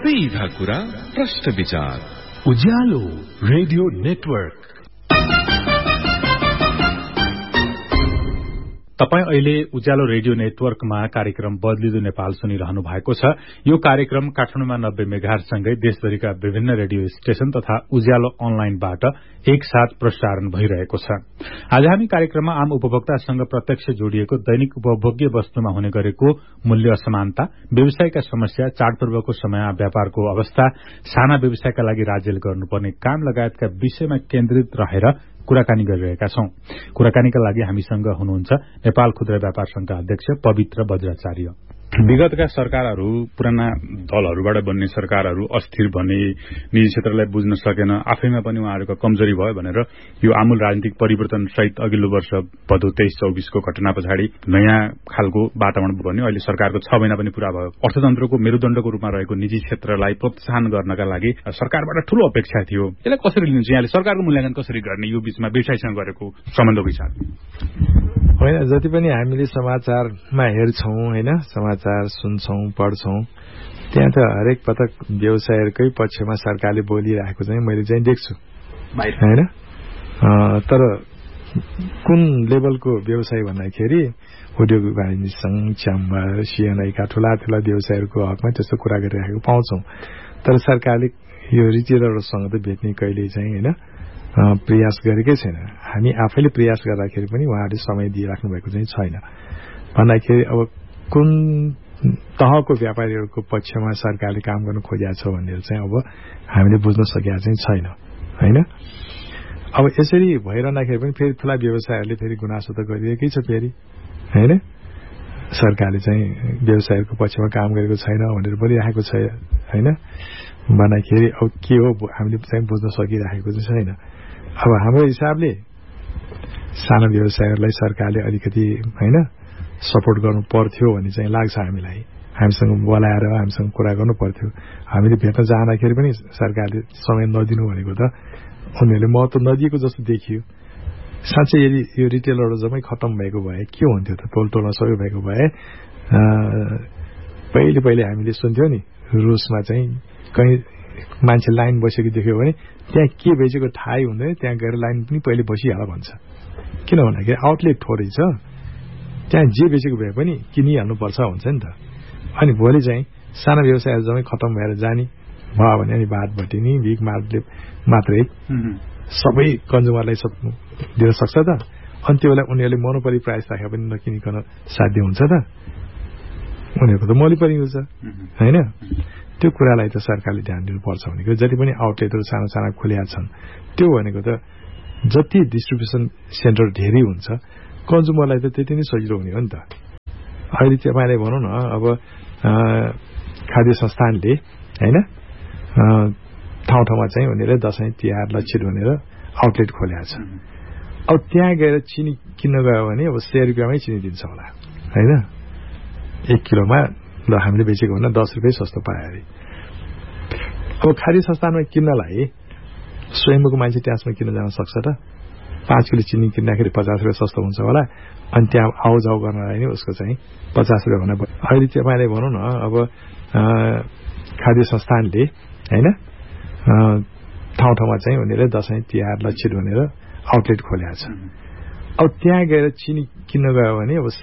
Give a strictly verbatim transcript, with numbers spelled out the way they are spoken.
सीधा कुरा प्रश्न विचार उज्यालो रेडियो नेटवर्क। तपाईं अहिले उज्यालो रेडियो नेटवर्कमा कार्यक्रम बदलिदो नेपाल सुनिरहनु भएको छ। यो कार्यक्रम काठमाडौँमा नब्बे मेगाहर्जसँगै देशभरिका विभिन्न रेडियो स्टेशन तथा उज्यालो अनलाइनबाट एकसाथ प्रसारण भइरहेको छ। आज हामी कार्यक्रममा आम उपभोक्तासँग प्रत्यक्ष जोडिएको दैनिक उपभोग्य वस्तुमा हुने गरेको मूल्य असमानता, व्यवसायका समस्या, चाडपर्वको समय व्यापारको अवस्था, साना व्यवसायका लागि राज्यले गर्नुपर्ने काम लगायतका विषयमा केन्द्रित रहेर कुराकानी गरिरहेका छौं। कुराकानीका लागि हामीसँग हुनुहुन्छ नेपाल खुद्रा व्यापार संघका अध्यक्ष पवित्र वज्राचार्य। विगतका सरकारहरू, पुराना दलहरूबाट बन्ने सरकारहरू अस्थिर भने, निजी क्षेत्रलाई बुझ्न सकेन, आफैमा पनि उहाँहरूको कमजोरी भयो भनेर यो आमूल राजनीतिक परिवर्तन सहित अघिल्लो वर्ष भदौ तेइस चौबिसको घटना पछाडि नयाँ खालको वातावरण बन्यो। अहिले सरकारको छ महिना पनि पूरा भयो। अर्थतन्त्रको मेरुदण्डको रूपमा रहेको निजी क्षेत्रलाई प्रोत्साहन गर्नका लागि सरकारबाट ठूलो अपेक्षा थियो। यसलाई कसरी लिनुहुन्छ? यहाँले सरकारको मूल्याङ्कन कसरी गर्ने यो बीचमा व्यवसायसँग गरेको सम्बन्धको हिसाब? होइन, जति पनि हामीले समाचारमा हेर्छौं, होइन, समाचार सुन्छौं, पढ्छौं, त्यहाँ त हरेक पटक व्यवसायहरूकै पक्षमा सरकारले बोलिरहेको चाहिँ मैले चाहिँ देख्छु, होइन। तर कुन लेभलको व्यवसाय भन्दाखेरि उद्योग वाणिज्य संघ, च्याम्बर, सीएनआईका ठूला ठूला व्यवसायहरूको हकमा त्यस्तो कुरा गरिरहेको पाउँछौं। तर सरकारले यो रिटेलरहरूसँग त भेट्ने कहिले चाहिँ होइन प्रयास गरेकै छैन। हामी आफैले प्रयास गर्दाखेरि पनि उहाँहरूले समय दिइराख्नु भएको चाहिँ छैन। भन्दाखेरि अब कुन तहको व्यापारीहरूको पक्षमा सरकारले काम गर्न खोजेको छ भनेर चाहिँ अब हामीले बुझ्न सकेका चाहिँ छैन, होइन। अब यसरी भइरहँदाखेरि पनि फेरि ठूला व्यवसायहरूले फेरि गुनासो त गरिएकै छ फेरि, होइन। सरकारले चाहिँ व्यवसायहरूको पक्षमा काम गरेको छैन भनेर बोलिरहेको छ, होइन। भन्दाखेरि अब के हो हामीले चाहिँ बुझ्न सकिरहेको चाहिँ छैन। अब हाम्रो हिसाबले सानो व्यवसायहरूलाई सरकारले अलिकति होइन सपोर्ट गर्नु पर्थ्यो भन्ने चाहिँ लाग्छ हामीलाई। हामीसँग बोलाएर हामीसँग कुरा गर्नु पर्थ्यो। हामीले भेट्न जाँदाखेरि पनि सरकारले समय नदिनु भनेको त उनीहरूले महत्त्व नदिएको जस्तो देखियो। साँच्चै यदि यो रिटेलहरू जम्मै खत्तम भएको भए के हुन्थ्यो त? टोल टोलमा सबै भएको भए पहिले पहिले हामीले सुन्थ्यौँ नि, रुसमा चाहिँ कहीँ मान्छे लाइन बसेको देख्यो भने त्यहाँ के बेचेको थाहै हुँदैन, त्यहाँ गएर लाइन पनि पहिले बसिहाल भन्छ। किन भन्दाखेरि आउटलेट थोरै छ, त्यहाँ जे बेचेको भए पनि किनिहाल्नुपर्छ हुन्छ नि त। अनि भोलि चाहिँ सानो व्यवसायहरू जम्मै खत्तम भएर जाने भयो भने अनि बात भटिने भिख मार्ले मात्रै सबै कन्ज्युमरलाई दिन सक्छ त? अनि त्यो बेला उनीहरूले मोनोपोली प्राइस राखे पनि नकिनिकन साध्य हुन्छ त? उनीहरूको त मोनोपोली हुन्छ, होइन। त्यो कुरालाई त सरकारले ध्यान दिनुपर्छ भनेको। जति पनि आउटलेटहरू सानो साना खुलेका छन् त्यो भनेको त जति डिस्ट्रिब्युसन सेन्टर धेरै हुन्छ कन्ज्युमरलाई त त्यति नै सजिलो हुने हो नि त। अहिले तपाईँले भनौँ न, अब खाद्य संस्थानले होइन ठाउँ ठाउँमा चाहिँ उनीहरूले दसैँ तिहार लक्षित भनेर आउटलेट खोलेका छ। अब त्यहाँ गएर चिनी किन्न गयो भने अब सय रुपियाँमै चिनी दिन्छ होला, होइन। एक किलोमा ल हामीले बेचेको भन्दा दस रुपियाँ सस्तो पायो अरे। अब खाद्य संस्थानमा किन्नलाई स्वयंको मान्छे त्यसमा किन्न जान सक्छ त? पाँच किलो चिनी किन्दाखेरि पचास रुपियाँ सस्तो हुन्छ होला, अनि त्यहाँ आउजाउ गर्नलाई नै उसको चाहिँ पचास रुपियाँ भन्दा अहिले तपाईँले भनौँ न, अब खाद्य संस्थानले होइन ठाउँ ठाउँमा चाहिँ उनीहरूले दसैँ तिहार लक्षित भनेर आउटलेट खोलेका छ। अब त्यहाँ गएर चिनी किन्न गयो भने अब